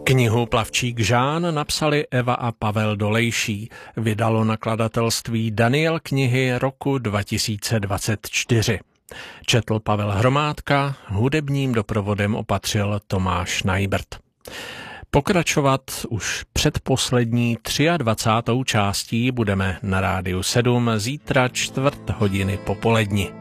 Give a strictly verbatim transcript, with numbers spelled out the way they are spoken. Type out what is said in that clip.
Knihu Plavčík Žán napsali Eva a Pavel Dolejší. Vydalo nakladatelství Daniel knihy roku dva tisíce dvacet čtyři. Četl Pavel Hromádka, hudebním doprovodem opatřil Tomáš Najbrt. Pokračovat už předposlední dvacátou třetí částí budeme na Rádiu sedm zítra čtvrt hodiny popoledni.